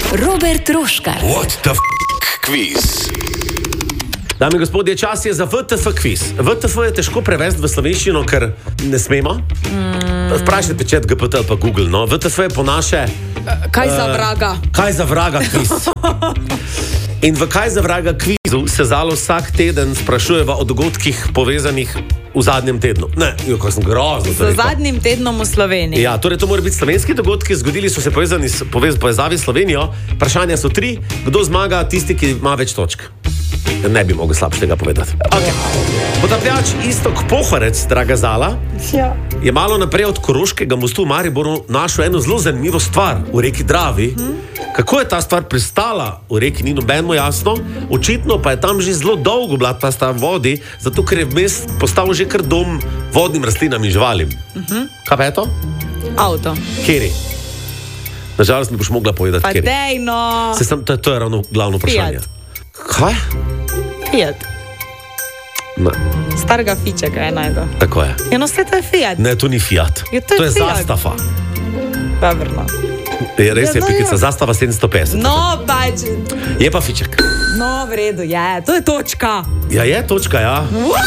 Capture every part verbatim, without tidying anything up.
Robert Troškar. What the f*** quiz? Dame in gospodje, čas je za V T F kviz. V T F je težko prevesti v slovenščino, ker ne smemo. Mm. Vprašajte chat G P T ali pa Google. No. V T F je po naše... Kaj za vraga? Uh, kaj za vraga kviz. In v Kaj za vraga kvizu se Zalo vsak teden sprašujeva o dogodkih povezanih v zadnjem tednu. Ne, jo, ko sem grozno. Z zadnjim tednom v Sloveniji. Ja, torej to mora biti slovenski dogodki, zgodili so se povezani s povez, povezavi s Slovenijo. Vprašanja so tri. Kdo zmaga? Tisti, ki ima več točk. Ne bi mogel slabše tega povedati. Okay. Potapljač Iztok Pohorec, draga Zala, ja. je malo naprej od Koroškega mostu v Mariboru našel eno zelo zanimivo stvar v reki Dravi. Hmm? Kako je ta stvar pristala v reki, ni nobeno jasno. Očitno pa je tam že zelo dolgo bila ta stvar vodi, zato ker je vmes postal že kar dom vodnim rastlinam in živalim. Hmm? Kaj pa je to? Avto. Kjeri? Nažalost mi boš mogla povedati, pa kjeri. Pa dejno. Se sem, to, to je ravno glavno vprašanje. Fiat. Kaj? Fiat. Ne. Starega fičeka je najdel. Tako je. Eno sve to je Fiat. Ne, to ni Fiat. Je, to je, to je Fiat. Zastava. Dobrno. Je res je ja, no, pikica, ja. Zastava sedemsto petdeset. No, pač. Je pa fiček. No, v redu, je. To je točka. Ja, je točka, ja.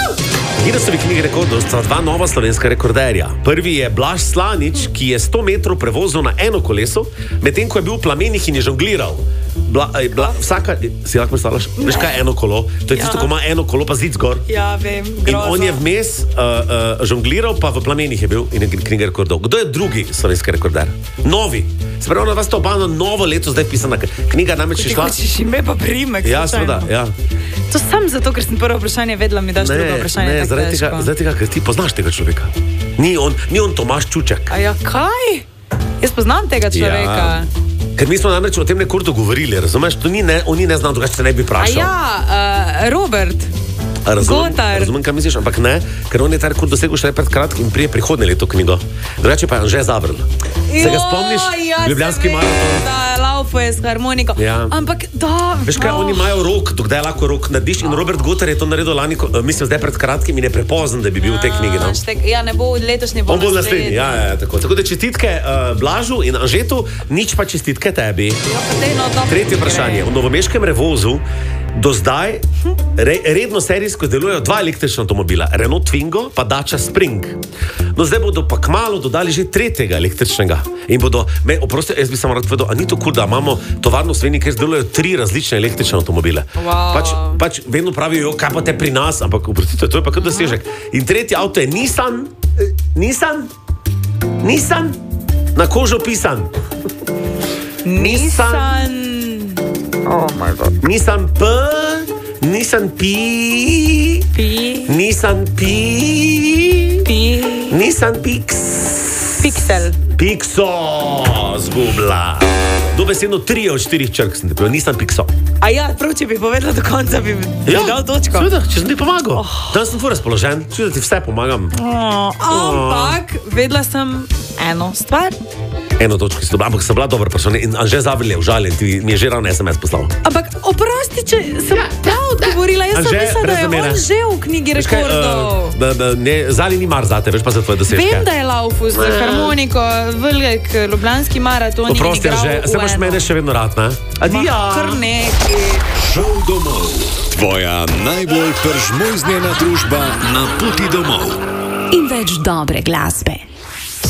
V Guinnessovi knjigi rekordov sta dva nova slovenska rekorderja. Prvi je Blaž Slanič, ki je sto metrov prevozil na eno koleso, medtem ko je bil v plamenih in je žongliral. Bla, bla, vsaka, si lahko predstavljaš, veš kaj je eno kolo? To je ja. tisto, ko ima eno kolo pa zid zgor. Ja, vem, grozno. In on je vmes uh, uh, žongliral, pa v plamenih je bil in je knjiga rekordov. Kdo je drugi slovenski rekorder? Novi. Spravo na vas to obano novo leto zdaj pisana knjiga, namreč je šla... Ti hočeš ime pa primek. Ja, seveda, ja. To sam zato, ker sem prvo vprašanje vedela, mi daš drugo vprašanje. Ne, zaradi tega, zaradi tega, ker ti poznaš tega človeka. Ni on, ni on Tomaž Čuček. A ja, kaj? Jaz poznam tega človeka. Ja. Ker mi smo namreč o tem rekordu govorili, razumeš? To ni ne, on ni ne znal, drugače te ne bi vprašal. A ja, uh, Robert. Razumem, Gotar. razumem, kaj misliš, ampak ne, ker on je ta rekord dosegel še pred kratkim in prije prihodne leto knjigo. Drugače pa je Anže Zavrl. Se ga spomniš? Ja, Ljubljanski maraton. Da, laufu je s harmoniko. Ja. Ampak, da. Veš kaj, oni imajo rok, dokdaj lahko rok narediš in Robert Gotar je to naredil lani, mislim, zdaj pred kratkim in je prepozen, da bi bil v tej knjigi. No? Štek, ja, ne bo letošnji, bo on bo naslednji. Ja, ja, tako. Tako da čestitke uh, Blažu in Anžetu, nič pa čestitke tebi. Ja, pa dejno, dobro. Tretje vprašanje. V novomeškem Revozu do zdaj re, redno serijsko delujejo dva električna avtomobila, Renault Twingo pa Dacia Spring. No zdaj bodo pa kmalu dodali že tretjega električnega. In bodo, me, oprosti, jaz bi samo rad povedal, a ni to kul, da imamo tovarno v Sloveniji, kjer delujejo tri različne električne avtomobile. Wow. Pač, pač vedno pravijo, kaj pa te pri nas, ampak oprostite, to je pa kar dosežek. In tretji avto je Nissan, eh, Nissan, Nissan, na kožo pisan. Nissan. Oh my god. Nissan P, Nissan P, P, Nissan P, P, Nissan Pix, Pixel. Pixo, zgubla. Dobesedno tri od štirih črk sem te povedal, Nissan Pixo. A ja, prav, če bi povedala do konca, bi ja, dal točko. Seveda, če sem ti pomagal. Oh. Danes sem ful razpoložen, čuj, da ti vse pomagam. Oh, ampak, oh. vedela sem eno stvar. Eno točko si dobila, ampak sem bila dobra vprašanja in Anže Zavrl je užaljen, ti mi je že ravno S M S poslal. Ampak, oprosti, če sem ja, prav odgovorila, jaz sem mislila, da je on že v knjigi rekordov. Uh, da, da, ne, Zali ni mar zate, veš pa za tvoje dosežke. Vem, da je laufu z harmoniko, velik ljubljanski maraton. Oprosti, Anže, se imaš mene še vedno rad, ne? Adija. Kar neki. Šel domov. Tvoja najbolj pržmojznjena družba na poti domov. In več dobre glasbe.